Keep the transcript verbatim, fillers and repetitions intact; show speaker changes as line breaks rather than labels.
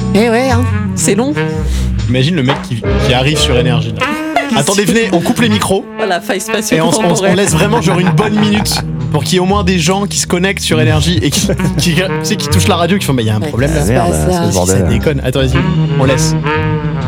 Eh ouais, hein, c'est long.
Imagine le mec qui, qui arrive sur Énergie. Là. Attendez, venez, on coupe les micros.
Voilà, faille spatio
et on, on, on laisse vraiment genre une bonne minute pour qu'il y ait au moins des gens qui se connectent sur Énergie et qui, qui, qui, qui touchent la radio, qui font bah il y a un problème là.
Merde,
ça,
c'est le
Si
bordel.
ça déconne. Attends, vas-y, on laisse.